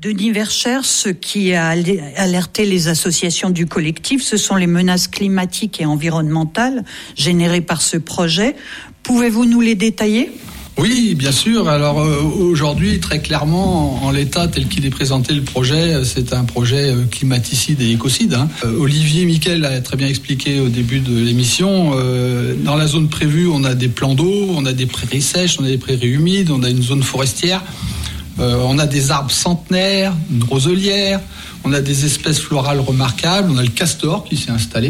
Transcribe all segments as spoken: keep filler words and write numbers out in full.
Denis Verchères, ce qui a alerté les associations du collectif, ce sont les menaces climatiques et environnementales générées par ce projet. Pouvez-vous nous les détailler ? Oui, bien sûr. Alors euh, aujourd'hui, très clairement, en, en l'état tel qu'il est présenté le projet, c'est un projet euh, climaticide et écocide. Hein. Euh, Olivier Miquel l'a très bien expliqué au début de l'émission. Euh, dans la zone prévue, on a des plans d'eau, on a des prairies sèches, on a des prairies humides, on a une zone forestière, euh, on a des arbres centenaires, une roselière, on a des espèces florales remarquables, on a le castor qui s'est installé.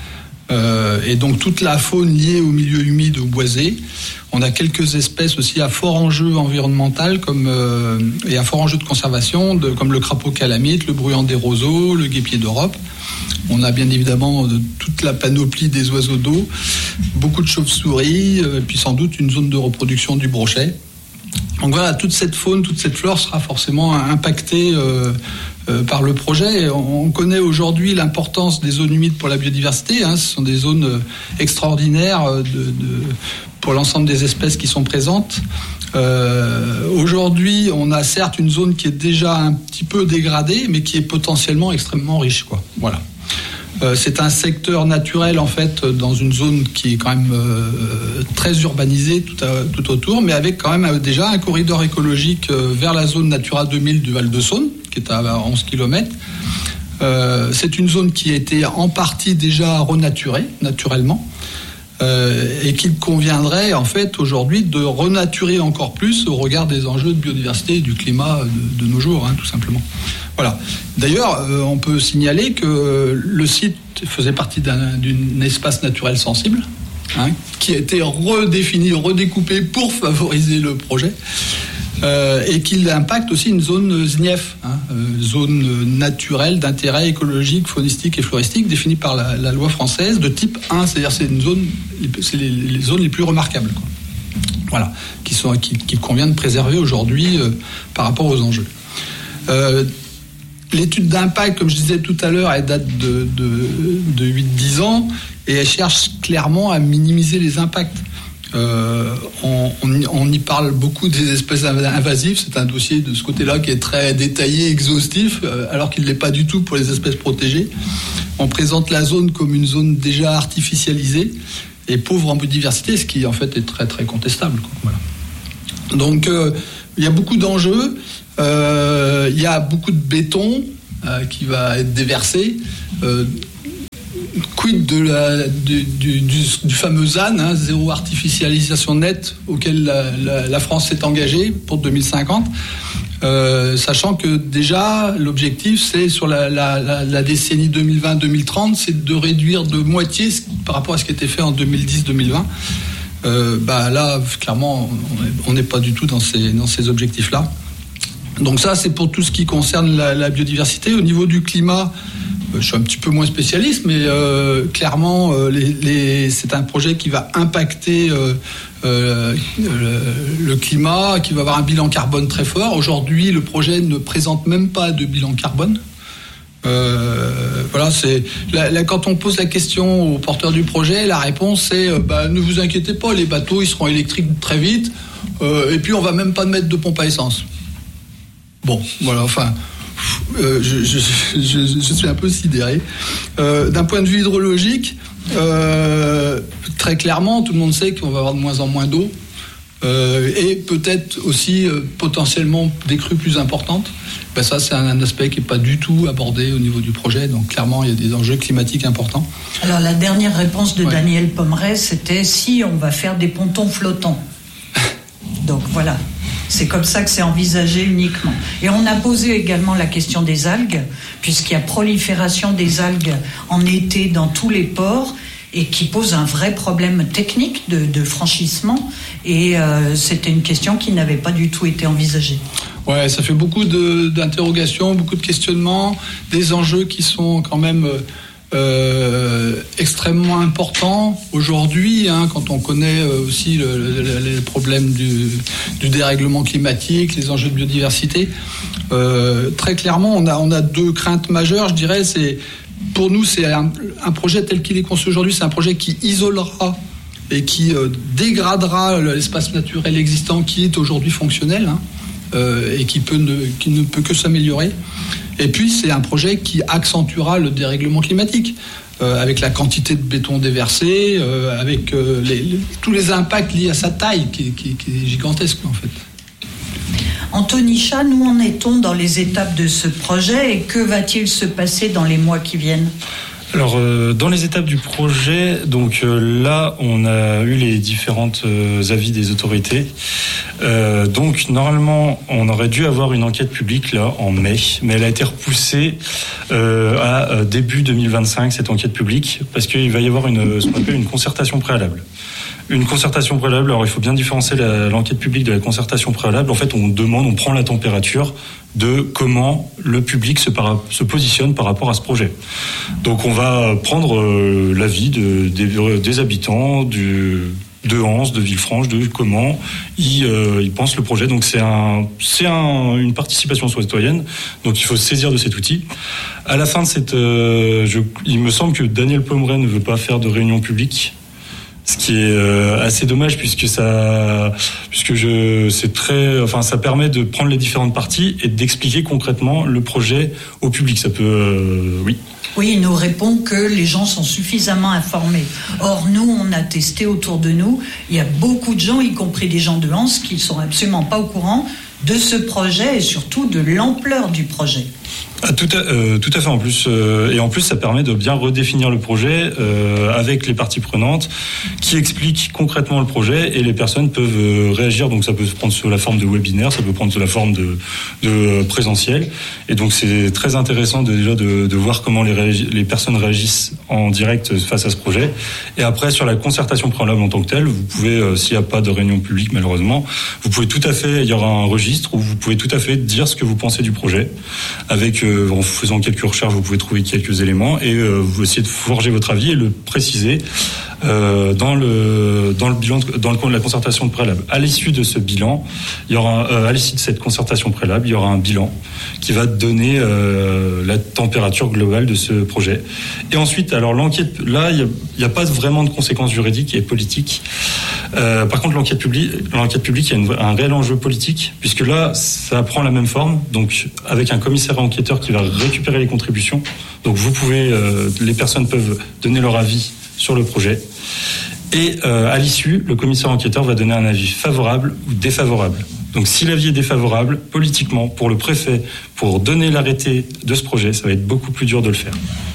Euh, et donc toute la faune liée au milieu humide ou boisé. On a quelques espèces aussi à fort enjeu environnemental comme, euh, et à fort enjeu de conservation, de, comme le crapaud calamite, le bruant des roseaux, le guêpier d'Europe. On a bien évidemment de, toute la panoplie des oiseaux d'eau, beaucoup de chauves-souris, euh, et puis sans doute une zone de reproduction du brochet. Donc voilà, toute cette faune, toute cette flore sera forcément impactée euh, euh, par le projet. On, on connaît aujourd'hui l'importance des zones humides pour la biodiversité. Hein. Ce sont des zones extraordinaires de, de, pour l'ensemble des espèces qui sont présentes. Euh, aujourd'hui, on a certes une zone qui est déjà un petit peu dégradée, mais qui est potentiellement extrêmement riche, quoi. Voilà. Euh, c'est un secteur naturel en fait dans une zone qui est quand même euh, très urbanisée tout, à, tout autour, mais avec quand même euh, déjà un corridor écologique euh, vers la zone Natura deux mille du Val-de-Saône, qui est à onze kilomètres. Euh, c'est une zone qui a été en partie déjà renaturée naturellement euh, et qu'il conviendrait en fait aujourd'hui de renaturer encore plus au regard des enjeux de biodiversité et du climat de, de nos jours, hein, tout simplement. Voilà. D'ailleurs, euh, on peut signaler que le site faisait partie d'un d'une espace naturel sensible, hein, qui a été redéfini, redécoupé pour favoriser le projet, euh, et qu'il impacte aussi une zone Z N I E F, hein, euh, zone naturelle d'intérêt écologique, faunistique et floristique, définie par la, la loi française de type un, c'est-à-dire c'est une zone, c'est les, les zones les plus remarquables, quoi. Voilà, qui sont qui, qu'il convient de préserver aujourd'hui euh, par rapport aux enjeux. Euh, L'étude d'impact, comme je disais tout à l'heure, elle date de, de, de huit à dix ans et elle cherche clairement à minimiser les impacts. Euh, on, on, on y parle beaucoup des espèces invasives. C'est un dossier de ce côté-là qui est très détaillé, exhaustif, alors qu'il ne l'est pas du tout pour les espèces protégées. On présente la zone comme une zone déjà artificialisée et pauvre en biodiversité, ce qui en fait est très très contestable, quoi. Voilà. Donc euh, il y a beaucoup d'enjeux. Euh, il y a beaucoup de béton euh, qui va être déversé. Euh, quid de la, du, du, du, du fameux Z A N, hein, zéro artificialisation nette, auquel la, la, la France s'est engagée pour deux mille cinquante, euh, sachant que déjà l'objectif c'est sur la, la, la, la décennie deux mille vingt deux mille trente, c'est de réduire de moitié par rapport à ce qui était fait en deux mille dix deux mille vingt. Euh, bah là, clairement, on n'est pas du tout dans ces, dans ces objectifs-là. Donc ça, c'est pour tout ce qui concerne la, la biodiversité. Au niveau du climat, euh, je suis un petit peu moins spécialiste, mais euh, clairement, euh, les, les, c'est un projet qui va impacter euh, euh, le, le climat, qui va avoir un bilan carbone très fort. Aujourd'hui, le projet ne présente même pas de bilan carbone. Euh, voilà, c'est là, là, quand on pose la question aux porteurs du projet, la réponse c'est euh, bah, ne vous inquiétez pas, les bateaux ils seront électriques très vite, euh, et puis on va même pas mettre de pompe à essence. Bon, voilà, enfin, euh, je, je, je, je suis un peu sidéré. Euh, d'un point de vue hydrologique, euh, très clairement, tout le monde sait qu'on va avoir de moins en moins d'eau, euh, et peut-être aussi euh, potentiellement des crues plus importantes. Ben ça, c'est un, un aspect qui n'est pas du tout abordé au niveau du projet. Donc clairement, il y a des enjeux climatiques importants. Alors la dernière réponse de ouais. Daniel Pommeret, c'était si on va faire des pontons flottants. Donc voilà. C'est comme ça que c'est envisagé uniquement. Et on a posé également la question des algues, puisqu'il y a prolifération des algues en été dans tous les ports et qui pose un vrai problème technique de, de franchissement. Et euh, c'était une question qui n'avait pas du tout été envisagée. Ouais, ça fait beaucoup de, d'interrogations, beaucoup de questionnements, des enjeux qui sont quand même euh, extrêmement importants aujourd'hui, hein, quand on connaît aussi le, le, les problèmes du, du dérèglement climatique, les enjeux de biodiversité. Euh, très clairement, on a, on a deux craintes majeures, je dirais. C'est, pour nous, c'est un, un projet tel qu'il est conçu aujourd'hui, c'est un projet qui isolera et qui euh, dégradera l'espace naturel existant qui est aujourd'hui fonctionnel, hein. euh, et qui, peut ne, qui ne peut que s'améliorer. Et puis, c'est un projet qui accentuera le dérèglement climatique, euh, avec la quantité de béton déversé, euh, avec euh, les, les, tous les impacts liés à sa taille, qui, qui, qui est gigantesque, en fait. Anthony Chat, où en est-on dans les étapes de ce projet et que va-t-il se passer dans les mois qui viennent ? Alors, euh, dans les étapes du projet, donc euh, là, on a eu les différentes euh, avis des autorités. Euh, donc, normalement, on aurait dû avoir une enquête publique là en mai, mais elle a été repoussée euh, à euh, début deux mille vingt-cinq, cette enquête publique, parce qu'il va y avoir une, ce qu'on appelle une concertation préalable. Une concertation préalable, alors il faut bien différencier la, l'enquête publique de la concertation préalable. En fait, on demande, on prend la température de comment le public se, para, se positionne par rapport à ce projet. Donc on va prendre euh, l'avis de, des, des habitants du, de Anse, de Villefranche, de comment ils, euh, ils pensent le projet. Donc c'est, un, c'est un, une participation citoyenne, donc il faut se saisir de cet outil. À la fin de cette... Euh, je, il me semble que Daniel Pommeret ne veut pas faire de réunion publique. Ce qui est euh, assez dommage puisque ça, puisque je, c'est très, enfin, ça permet de prendre les différentes parties et d'expliquer concrètement le projet au public. Ça peut, euh, oui. Oui, il nous répond que les gens sont suffisamment informés. Or, nous, on a testé autour de nous. Il y a beaucoup de gens, y compris des gens de Anse, qui ne sont absolument pas au courant de ce projet et surtout de l'ampleur du projet. Ah, tout, à, euh, tout à fait en plus euh, et en plus ça permet de bien redéfinir le projet euh, avec les parties prenantes qui expliquent concrètement le projet et les personnes peuvent euh, réagir. Donc ça peut se prendre sous la forme de webinaire, ça peut prendre sous la forme de, de présentiel et donc c'est très intéressant de, déjà de, de voir comment les, réagi- les personnes réagissent en direct face à ce projet. Et après sur la concertation préalable en tant que telle, vous pouvez euh, s'il n'y a pas de réunion publique malheureusement, vous pouvez tout à fait, il y aura un registre où vous pouvez tout à fait dire ce que vous pensez du projet avec euh, en faisant quelques recherches, vous pouvez trouver quelques éléments et euh, vous essayez de forger votre avis et le préciser euh, dans le dans le bilan de, dans le cadre de la concertation préalable. À l'issue de ce bilan, il y aura euh, à l'issue de cette concertation préalable, il y aura un bilan qui va donner euh, la température globale de ce projet. Et ensuite, alors l'enquête, là, il n'y a, a pas vraiment de conséquences juridiques et politiques. Euh, par contre, l'enquête publique, l'enquête publique, il y a une, un réel enjeu politique, puisque là, ça prend la même forme, donc avec un commissaire enquêteur qui va récupérer les contributions. Donc vous pouvez, euh, les personnes peuvent donner leur avis sur le projet. Et euh, à l'issue, le commissaire enquêteur va donner un avis favorable ou défavorable. Donc si l'avis est défavorable, politiquement, pour le préfet, pour donner l'arrêté de ce projet, ça va être beaucoup plus dur de le faire.